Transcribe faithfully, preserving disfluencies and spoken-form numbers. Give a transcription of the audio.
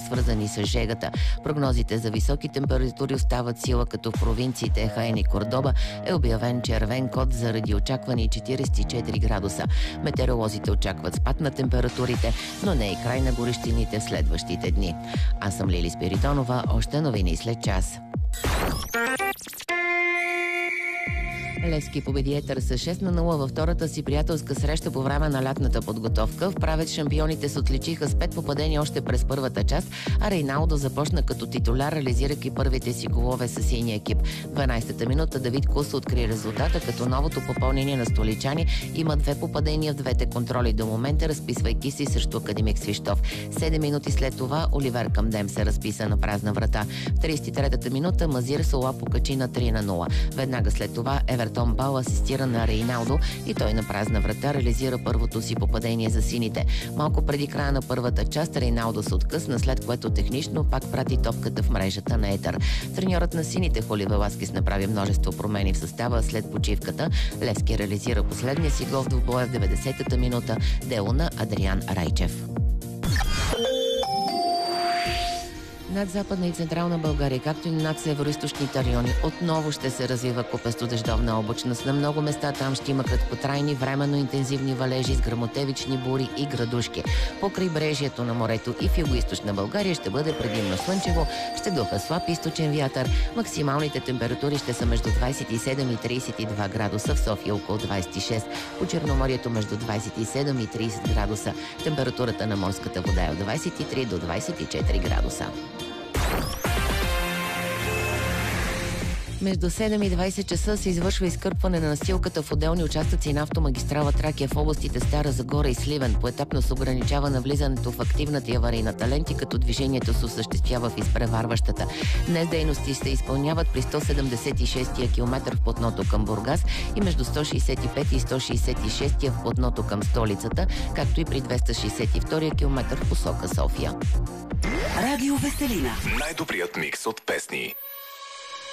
свързани с жегата. Прогнозите за високи температури остават сила, като в провинциите Хаен и Кордоба е обявен червен код заради очаквани четиридесет и четири градуса. Метеоролозите очакват спад на температурите, но не и край на горещините в следващите дни. Аз съм Лили Спиридонова, още новини след час. Левски победи Етър с шест на нула във втората си приятелска среща по време на лятната подготовка. В Правец шампионите се отличиха с пет попадения още през първата част, а Рейналдо започна като титуляр, реализирайки първите си голове с синия екип. дванадесета минута Давид Кус откри резултата, като новото попълнение на столичани има две попадения в двете контроли до момента, разписвайки си срещу академик Свищов. седем минути след това Оливер Камдем се разписа на празна врата. В тридесет и третата минута Мазир Сола покачи на три на нула. Веднага след това Евертон Бал асистира на Рейналдо и той на празна врата реализира първото си попадение за сините. Малко преди края на първата част Рейналдо се откъсна, след което технично пак прати топката в мрежата на Етър. Треньорът на сините Хули Веласкес направи множество промени в състава след почивката. Левски реализира последния си гол в двубоя в деветдесетата минута, дело на Адриан Райчев. Над Западна и Централна България, както и над североизточните райони, отново ще се развива купесто-дъждовна облачност. На много места там ще има краткотрайни, временно интензивни валежи с гръмотевични бури и градушки. По крайбрежието на морето и в югоизточна България ще бъде предимно слънчево, ще духа слаб източен вятър. Максималните температури ще са между двадесет и седем и тридесет и два градуса, в София около двадесет и шест, по Черноморието между двадесет и седем и тридесет градуса. Температурата на морската вода е от двадесет и три до двадесет и четири градуса. Между седем и двадесет часа се извършва изкърпване на настилката в отделни участъци на автомагистрала Тракия в областите Стара Загора и Сливен. Поетапно се ограничава навлизането в активната и аварийната ленти, като движението се осъществява в изпреварващата. Днес дейности се изпълняват при сто седемдесет и шести километър в платното към Бургас и между сто шестдесет и пети и сто шестдесет и шести в платното към столицата, както и при двеста шестдесет и втори километър в посока София. Радио Веселина. Най-добрият микс от песни.